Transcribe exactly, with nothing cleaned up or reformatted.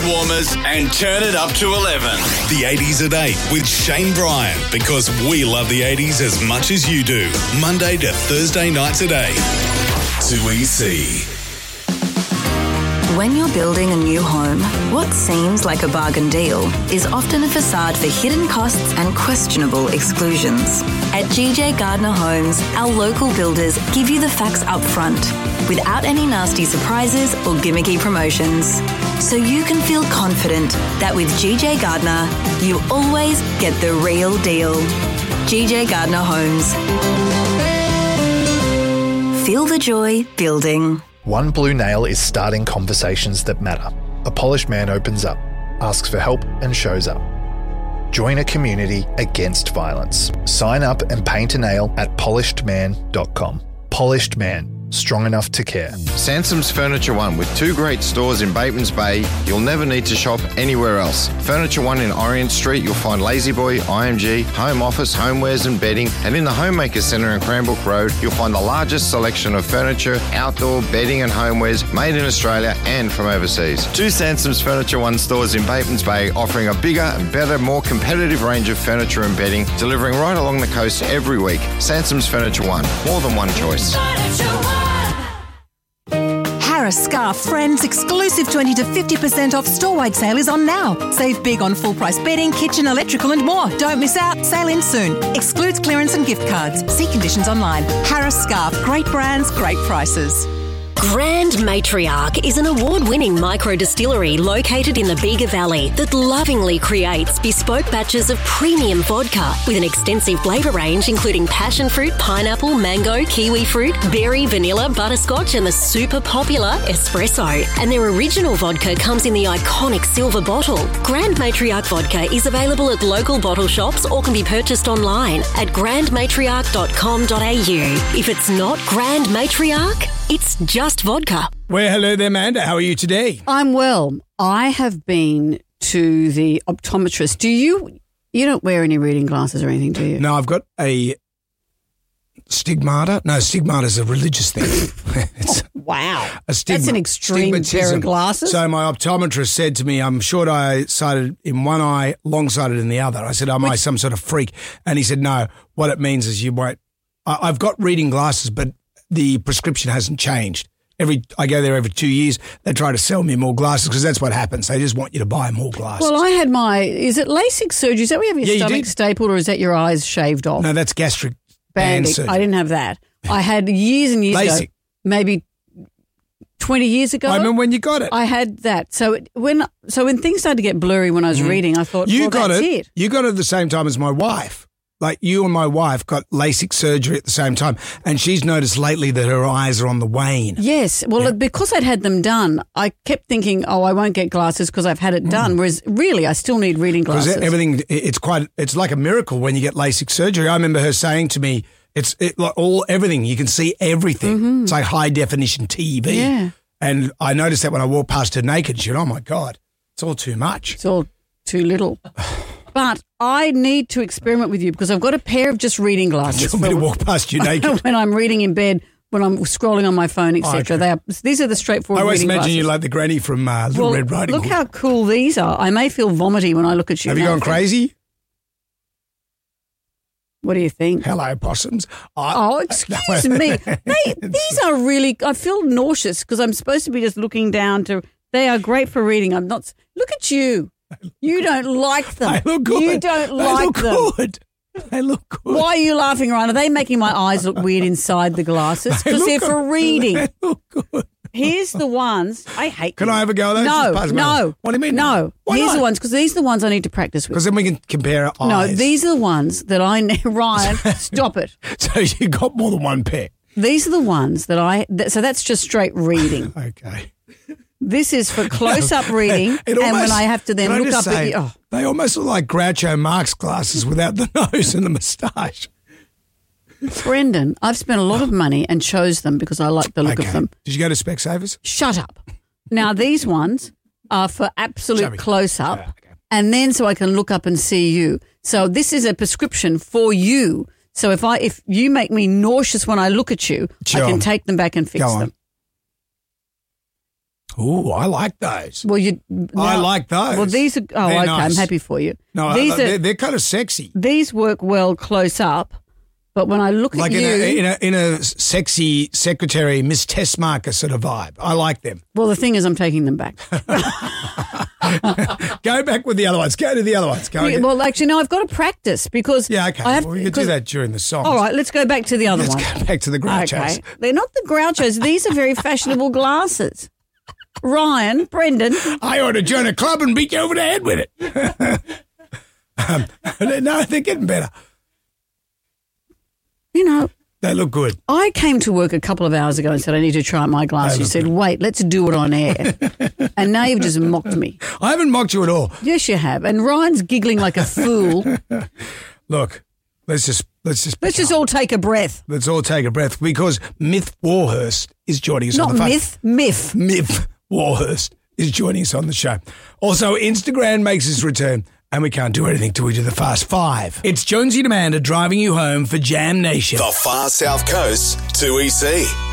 warmers and turn it up to eleven. The eighties at eight with Shane Bryan, because we love the eighties as much as you do. Monday to Thursday nights at eight. two E C. When you're building a new home, what seems like a bargain deal is often a facade for hidden costs and questionable exclusions. At G J Gardner Homes, our local builders give you the facts up front, without any nasty surprises or gimmicky promotions. So you can feel confident that with G J Gardner, you always get the real deal. G J Gardner Homes. Feel the joy building. One Blue Nail is starting conversations that matter. A polished man opens up, asks for help and shows up. Join a community against violence. Sign up and paint a nail at polished man dot com. Polished Man. Strong enough to care. Sansom's Furniture One, with two great stores in Batemans Bay, you'll never need to shop anywhere else. Furniture One in Orient Street, you'll find Lazy Boy, I M G, home office, homewares and bedding, and in the Homemaker Centre in Cranbrook Road, you'll find the largest selection of furniture, outdoor bedding and homewares made in Australia and from overseas. Two Sansom's Furniture One stores in Batemans Bay, offering a bigger and better, more competitive range of furniture and bedding, delivering right along the coast every week. Sansom's Furniture One, more than one choice. Harris Scarf Friends exclusive twenty to fifty percent off store-wide sale is on now. Save big on full-price bedding, kitchen, electrical and more. Don't miss out. Sale ends soon. Excludes clearance and gift cards. See conditions online. Harris Scarf. Great brands, great prices. Grand Matriarch is an award-winning micro-distillery located in the Bega Valley that lovingly creates bespoke batches of premium vodka with an extensive flavour range including passion fruit, pineapple, mango, kiwi fruit, berry, vanilla, butterscotch and the super popular espresso. And their original vodka comes in the iconic silver bottle. Grand Matriarch vodka is available at local bottle shops or can be purchased online at grand matriarch dot com dot a u. If it's not Grand Matriarch, it's just vodka. Well, hello there, Amanda. How are you today? I'm well. I have been to the optometrist. Do you, you don't wear any reading glasses or anything, do you? No, I've got a stigmata. No, stigmata is a religious thing. It's oh, wow. A stigma, That's an extreme pair of glasses. So my optometrist said to me, I'm short-sighted in one eye, long-sighted in the other. I said, am Which, I some sort of freak? And he said, no, what it means is you won't. I, I've got reading glasses, but the prescription hasn't changed. Every I go there every two years. They try to sell me more glasses because that's what happens. They just want you to buy more glasses. Well, I had my, is it LASIK surgery? Is that where you have your yeah, stomach you stapled or is that your eyes shaved off? No, that's gastric band surgery. I didn't have that. I had years and years LASIK. ago, maybe twenty years ago. I remember when you got it. I had that. So it, when so when things started to get blurry when I was mm. reading, I thought, you well, got that's it. it. You got it at the same time as my wife. Like you and my wife got LASIK surgery at the same time, and she's noticed lately that her eyes are on the wane. Yes. Well, yeah. because I'd had them done, I kept thinking, oh, I won't get glasses because I've had it done, mm. whereas really I still need reading glasses. Because everything, it's quite, it's like a miracle when you get LASIK surgery. I remember her saying to me, it's it, like all everything, you can see everything. Mm-hmm. It's like high definition T V. Yeah. And I noticed that when I walked past her naked, she said, oh my God, it's all too much. It's all too little. But I need to experiment with you because I've got a pair of just reading glasses. Do you want me to walk past you naked? When I'm reading in bed, when I'm scrolling on my phone, et cetera. Oh, okay. They are, these are the straightforward I always reading imagine glasses. you like the granny from uh, Little well, Red Riding Hood. Look how cool these are. I may feel vomity when I look at you. Have you gone crazy? What do you think? Hello, possums. I, oh, excuse me. They, these are really, I feel nauseous because I'm supposed to be just looking down to, they are great for reading. I'm not, look at you. You don't like them. They look good. You don't they like look them. Good. They look good. Why are you laughing, Ryan? Are they making my eyes look weird inside the glasses? Because they they're for reading. They look good. Here's the ones. I hate Can them. I have a go at those? No, no. What do you mean? No. Why Here's not? the ones, because these are the ones I need to practice with. Because then we can compare our No, eyes. these are the ones that I need. Ryan, stop it. So you got more than one pair. These are the ones that I, that, so that's just straight reading. Okay. This is for close-up reading, almost, and when I have to then can look I just up say, at you. Oh. They almost look like Groucho Marx glasses without the nose and the moustache. Brendan, I've spent a lot of money and chose them because I like the look okay. of them. Did you go to Specsavers? Shut up. Now, these ones are for absolute close-up, yeah, okay. and then so I can look up and see you. So this is a prescription for you. So if I if you make me nauseous when I look at you, sure. I can take them back and fix go on. them. Ooh, I like those. Well, you. I now- like those. Well, these are. Oh, They're okay. nice. I'm happy for you. No, these uh, are. they're, they're kind of sexy. These work well close up, but when I look Like at in you, a, in a in a sexy secretary, Miss Tessmacher sort of vibe. I like them. well, the thing is, I'm taking them back. Go back with the other ones. Go to the other ones. Go Yeah, again. well, actually, no, I've got to practice because yeah, okay. I have well, we to, could do 'cause- that during the song. All right, let's go back to the other Let's one. go back to the Grouchos. Okay, they're not the Grouchos. These are very fashionable glasses. Ryan, Brendan, I ought to join a club and beat you over the head with it. um, no, they're getting better. you know, They look good. I came to work a couple of hours ago and said I need to try my glasses. They You look said, good. "Wait, let's do it on air," and now you've just mocked me. I haven't mocked you at all. Yes, you have. And Ryan's giggling like a fool. Look, let's just let's just Let's just all take a breath. let's all take a breath because Myth Warhurst is joining us Not on the phone. myth, myth. Myth Warhurst is joining us on the show. Also, Instagram makes his return, and we can't do anything till we do the Fast Five. It's Jonesy and Amanda driving you home for Jam Nation. The Far South Coast to E C.